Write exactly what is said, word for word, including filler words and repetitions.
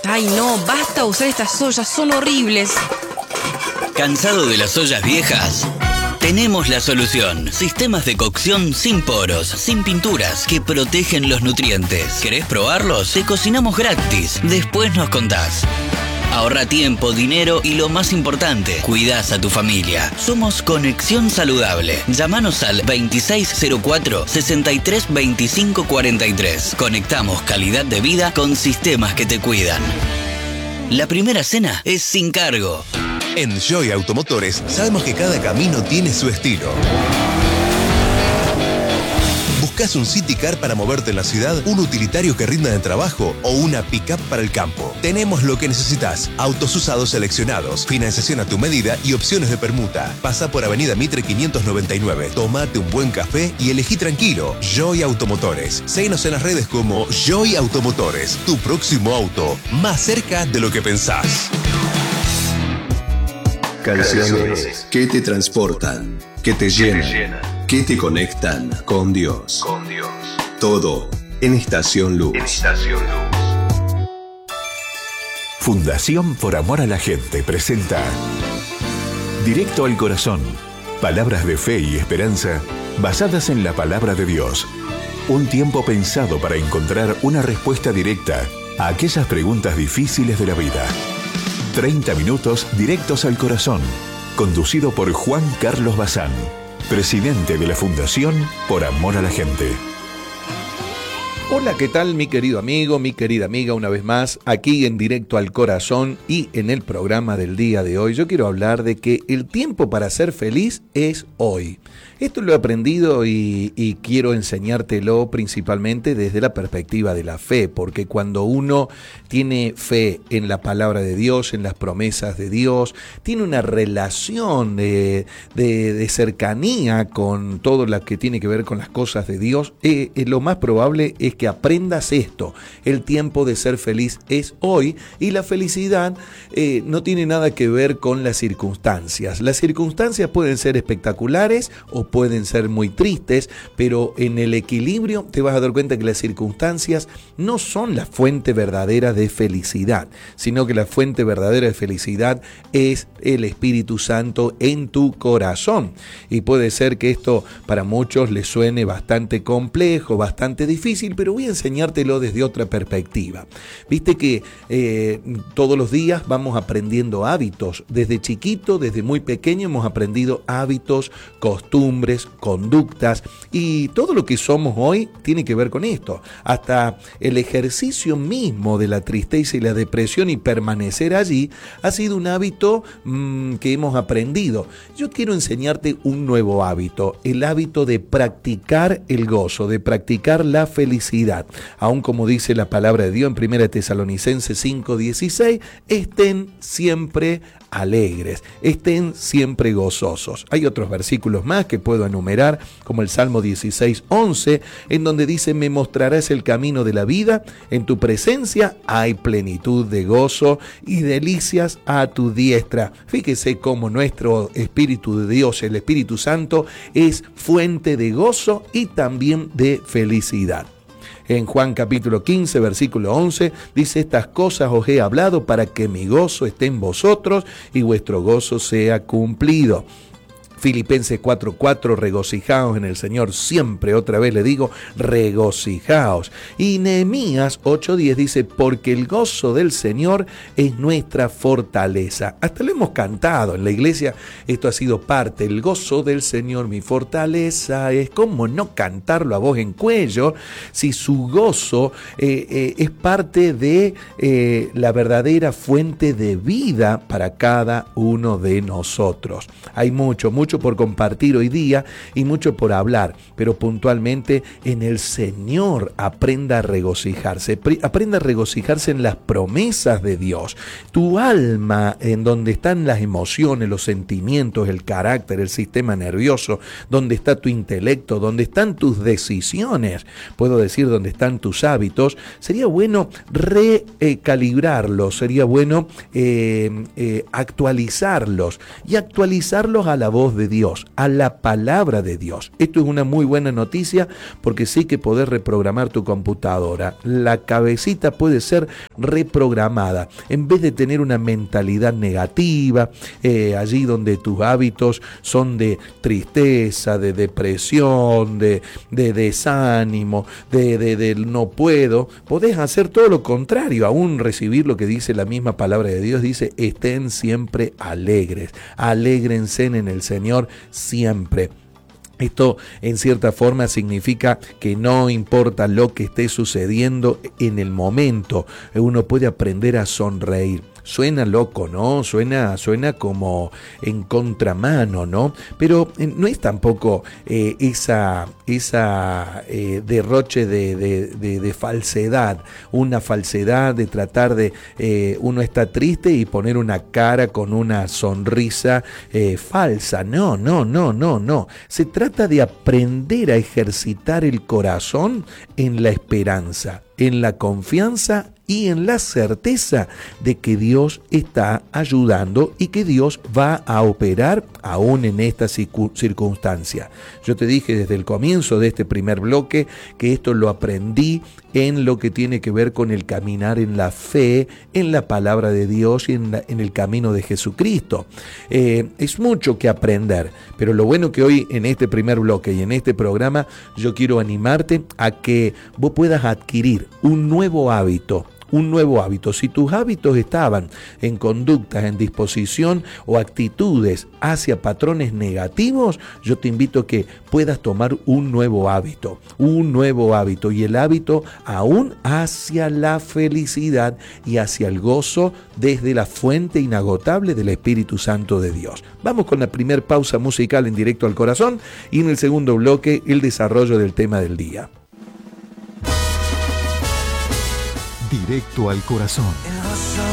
Ay, no, basta usar estas ollas, son horribles. ¿Cansado de las ollas viejas? Tenemos la solución. Sistemas de cocción sin poros, sin pinturas, que protegen los nutrientes. ¿Querés probarlos? Te cocinamos gratis. Después nos contás. Ahorra tiempo, dinero y lo más importante, cuidás a tu familia. Somos Conexión Saludable. Llámanos al veintiséis cero cuatro, sesenta y tres veinticinco cuarenta y tres. Conectamos calidad de vida con sistemas que te cuidan. La primera cena es sin cargo. En Joy Automotores sabemos que cada camino tiene su estilo. ¿Buscas un City Car para moverte en la ciudad, un utilitario que rinda en el trabajo o una pick-up para el campo? Tenemos lo que necesitas. Autos usados seleccionados, financiación a tu medida y opciones de permuta. Pasa por Avenida Mitre quinientos noventa y nueve. Tómate un buen café y elegí tranquilo. Joy Automotores. Síguenos en las redes como Joy Automotores. Tu próximo auto, más cerca de lo que pensás. Canciones que te transportan, que te llenan, que te conectan con Dios. Con Dios. Todo en Estación Luz. En Estación Luz. Fundación Por Amor a la Gente presenta Directo al Corazón. Palabras de fe y esperanza basadas en la palabra de Dios. Un tiempo pensado para encontrar una respuesta directa a aquellas preguntas difíciles de la vida. treinta minutos directos al corazón. Conducido por Juan Carlos Bazán, presidente de la Fundación Por Amor a la Gente. Hola, ¿qué tal mi querido amigo, mi querida amiga? Una vez más, aquí en Directo al Corazón y en el programa del día de hoy, yo quiero hablar de que el tiempo para ser feliz es hoy. Esto lo he aprendido y, y quiero enseñártelo principalmente desde la perspectiva de la fe, porque cuando uno tiene fe en la palabra de Dios, en las promesas de Dios, tiene una relación de, de, de cercanía con todo lo que tiene que ver con las cosas de Dios, eh, eh, lo más probable es que aprendas esto. El tiempo de ser feliz es hoy y la felicidad eh, no tiene nada que ver con las circunstancias. Las circunstancias pueden ser espectaculares o pueden ser muy tristes, pero en el equilibrio te vas a dar cuenta que las circunstancias no son la fuente verdadera de felicidad, sino que la fuente verdadera de felicidad es el Espíritu Santo en tu corazón. Y puede ser que esto para muchos les suene bastante complejo, bastante difícil, pero voy a enseñártelo desde otra perspectiva. Viste que eh, todos los días vamos aprendiendo hábitos. Desde chiquito, desde muy pequeño hemos aprendido hábitos, costumbres, conductas, y todo lo que somos hoy tiene que ver con esto. Hasta el ejercicio mismo de la tristeza y la depresión y permanecer allí ha sido un hábito mmm, que hemos aprendido. Yo quiero enseñarte un nuevo hábito, el hábito de practicar el gozo, de practicar la felicidad. Aún como dice la palabra de Dios en primera Tesalonicenses cinco dieciséis, estén siempre alegres, estén siempre gozosos. Hay otros versículos más que puedo enumerar, como el Salmo dieciséis once, en donde dice: me mostrarás el camino de la vida, en tu presencia hay plenitud de gozo y delicias a tu diestra. Fíjese cómo nuestro Espíritu de Dios, el Espíritu Santo, es fuente de gozo y también de felicidad. En Juan capítulo quince, versículo once, dice: estas cosas os he hablado para que mi gozo esté en vosotros y vuestro gozo sea cumplido. Filipenses cuatro cuatro, regocijaos en el Señor siempre, otra vez le digo, regocijaos. Y Nehemías ocho diez dice: porque el gozo del Señor es nuestra fortaleza. Hasta lo hemos cantado en la iglesia, esto ha sido parte, el gozo del Señor mi fortaleza. Es como no cantarlo a voz en cuello si su gozo eh, eh, es parte de eh, la verdadera fuente de vida para cada uno de nosotros. Hay mucho, mucho mucho por compartir hoy día y mucho por hablar, pero puntualmente en el Señor aprenda a regocijarse, aprenda a regocijarse en las promesas de Dios. Tu alma, en donde están las emociones, los sentimientos, el carácter, el sistema nervioso, donde está tu intelecto, donde están tus decisiones, puedo decir donde están tus hábitos, sería bueno recalibrarlos, sería bueno eh, eh, actualizarlos y actualizarlos a la voz de de Dios, a la palabra de Dios. Esto es una muy buena noticia porque sí que podés reprogramar tu computadora. La cabecita puede ser reprogramada. En vez de tener una mentalidad negativa, eh, allí donde tus hábitos son de tristeza, de depresión, de, de desánimo, de, de, de no puedo, podés hacer todo lo contrario, aún recibir lo que dice la misma palabra de Dios. Dice, estén siempre alegres, alégrense en el Señor siempre. Esto en cierta forma significa que no importa lo que esté sucediendo en el momento, uno puede aprender a sonreír. Suena loco, ¿no? Suena, suena como en contramano, ¿no? Pero eh, no es tampoco eh, esa, esa eh, derroche de, de, de, de falsedad, una falsedad de tratar de, eh, uno está triste y poner una cara con una sonrisa eh, falsa. No, no, no, no, no. Se trata de aprender a ejercitar el corazón en la esperanza, en la confianza y en la certeza de que Dios está ayudando y que Dios va a operar aún en esta circunstancia. Yo te dije desde el comienzo de este primer bloque que esto lo aprendí en lo que tiene que ver con el caminar en la fe, en la palabra de Dios y en, la, en el camino de Jesucristo. Eh, es mucho que aprender, pero lo bueno que hoy en este primer bloque y en este programa yo quiero animarte a que vos puedas adquirir un nuevo hábito. Un nuevo hábito. Si tus hábitos estaban en conductas, en disposición o actitudes hacia patrones negativos, yo te invito a que puedas tomar un nuevo hábito, un nuevo hábito y el hábito aún hacia la felicidad y hacia el gozo desde la fuente inagotable del Espíritu Santo de Dios. Vamos con la primer pausa musical en Directo al Corazón y en el segundo bloque el desarrollo del tema del día. Directo al Corazón.